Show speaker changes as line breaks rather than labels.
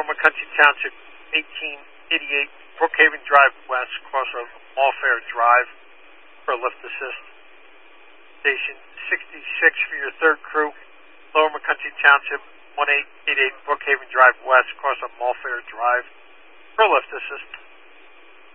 Lower McCutcheon Township, 1888 Brookhaven Drive West, cross of Mallfair Drive for lift assist. Station 66 for your third crew, Lower McCutcheon Township, 1888 Brookhaven Drive West, cross of Mallfair Drive for lift assist.